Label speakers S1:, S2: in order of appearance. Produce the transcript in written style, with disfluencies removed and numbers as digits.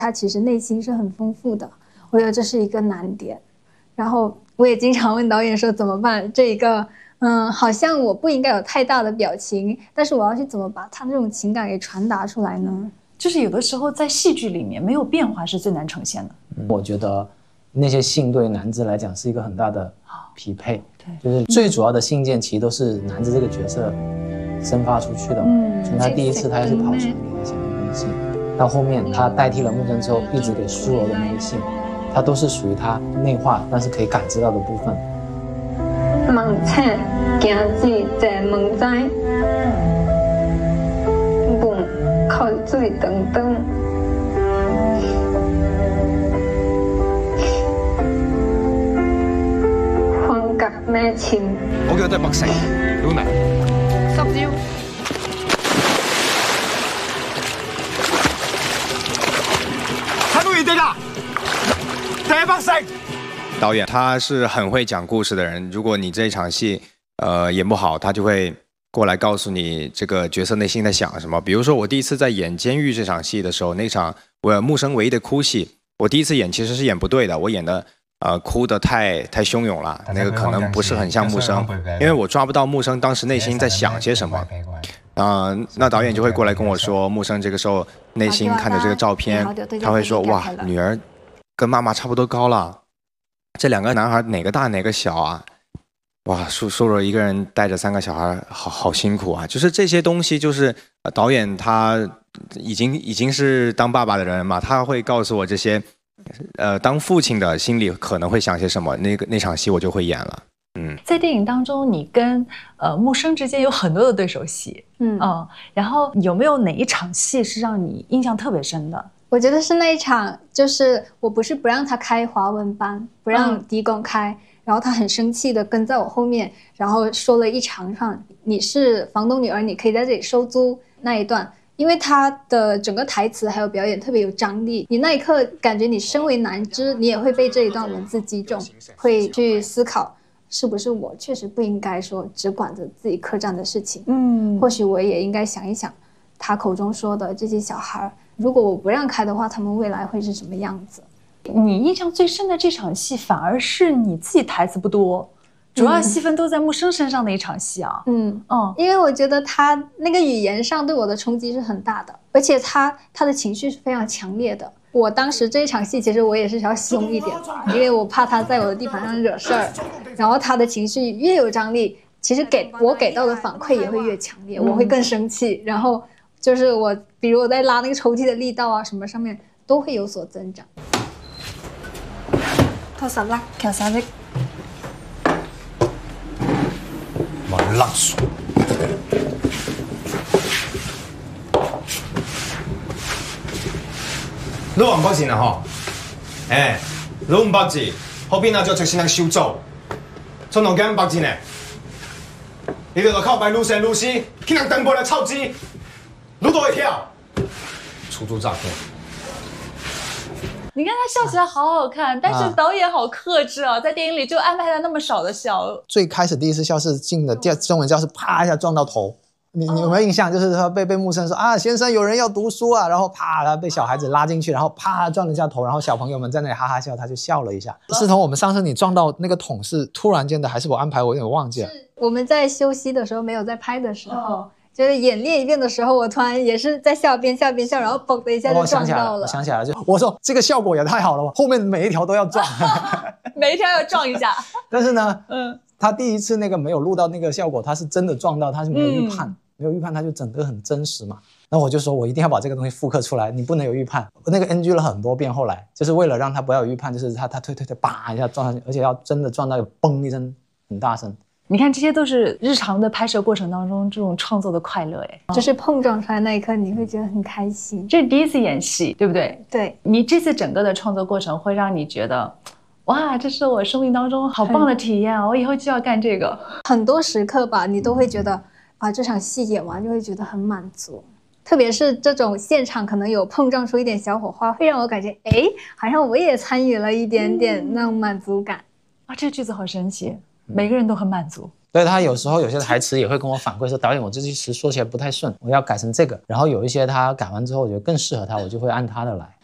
S1: 他其实内心是很丰富的，我觉得这是一个难点。然后我也经常问导演说怎么办，这一个好像我不应该有太大的表情，但是我要去怎么把他那种情感给传达出来呢？
S2: 就是有的时候在戏剧里面没有变化是最难呈现的。
S3: 我觉得那些信对男子来讲是一个很大的匹配，就是最主要的信件其实都是男子这个角色生发出去的。从他第一次他要去跑船给他写那封信，到后面他代替了木生之后一直给苏柔的那个信，他都是属于他内化但是可以感知到的部分。
S4: 梦醒行至在梦知，梦看水长长，風格咩情？
S5: 我叫都係北城，曉明。
S4: 十招。
S5: 睇到原地啦，第一北城。导演他是很会讲故事的人，如果你这一场戏演不好，他就会过来告诉你这个角色内心在想什么。比如说我第一次在演监狱这场戏的时候，那场木生唯一的哭戏，我第一次演其实是演不对的，我演的哭得太汹涌了，那个可能不是很像木生，因为我抓不到木生当时内心在想些什么。那导演就会过来跟我说，木生这个时候内心看着这个照片，他会说哇，女儿跟妈妈差不多高了，这两个男孩哪个大哪个小啊？哇，苏柔一个人带着3个小孩，好辛苦啊！就是这些东西，就是导演他已经是当爸爸的人嘛，他会告诉我这些，当父亲的心里可能会想些什么。那场戏我就会演了。
S2: 在电影当中，你跟木生之间有很多的对手戏，然后有没有哪一场戏是让你印象特别深的？
S1: 我觉得是那一场，就是我不是不让他开华文班，不让狄公开。然后他很生气的跟在我后面，然后说了一长串你是房东女儿，你可以在这里收租那一段，因为他的整个台词还有表演特别有张力，你那一刻感觉你身为男知，你也会被这一段文字击中，会去思考是不是我确实不应该说只管着自己客栈的事情，或许我也应该想一想他口中说的这些小孩，如果我不让开的话，他们未来会是什么样子。
S2: 你印象最深的这场戏反而是你自己台词不多，主要戏份都在木生身上的一场戏啊。
S1: 因为我觉得他那个语言上对我的冲击是很大的，而且他的情绪是非常强烈的。我当时这一场戏其实我也是要凶一点吧，因为我怕他在我的地盘上惹事儿，然后他的情绪越有张力，其实我给到的反馈也会越强烈，我会更生气，然后就是比如我在拉那个抽屉的力道啊什么上面都会有所增长。
S2: 拖實啦，其實你
S5: 冇勒索。600錢啊嗬，600字，後邊啊就直線收租，從頭幾500字呢？你哋就靠擺路線路線，去人登報來抄資，路都會跳，出租詐騙。
S2: 你看他笑起来好好看，但是导演好克制啊，在电影里就安排了那么少的笑。
S3: 最开始第一次笑是进的中文教室，啪一下撞到头。你有没有印象？就是说被木生说啊，先生有人要读书啊，然后啪，他被小孩子拉进去，然后啪撞了一下头，然后小朋友们在那里哈哈笑，他就笑了一下。思彤，我们上次你撞到那个桶是突然间的，还是我安排？我有点忘记了。
S1: 是我们在休息的时候，没有在拍的时候。就是演练一遍的时候，我突然也是在笑边笑边笑，然后嘣的一下就撞到了。
S3: 我想起来了，就我说这个效果也太好了吧，后面每一条都要撞，
S2: 每一条要撞一下。
S3: 但是呢，他第一次那个没有录到那个效果，他是真的撞到，他是没有预判，没有预判他就整个很真实嘛。那我就说我一定要把这个东西复刻出来，你不能有预判。那个 NG 了很多遍，后来就是为了让他不要有预判，就是他推叭一下撞上去，而且要真的撞到嘣一声很大声。
S2: 你看，这些都是日常的拍摄过程当中这种创作的快乐，
S1: 就是碰撞出来那一刻，你会觉得很开心。
S2: 这是第一次演戏，对不对？
S1: 对，
S2: 你这次整个的创作过程会让你觉得，哇，这是我生命当中好棒的体验啊！我以后就要干这个。
S1: 很多时刻吧，你都会觉得啊，这场戏演完就会觉得很满足。特别是这种现场可能有碰撞出一点小火花，会让我感觉，哎，好像我也参与了一点点那种满足感。
S2: 啊，这个句子好神奇。每个人都很满足。
S3: 对，他有时候有些台词也会跟我反馈说，导演，我这句词说起来不太顺，我要改成这个。然后有一些他改完之后，我觉得更适合他，我就会按他的来。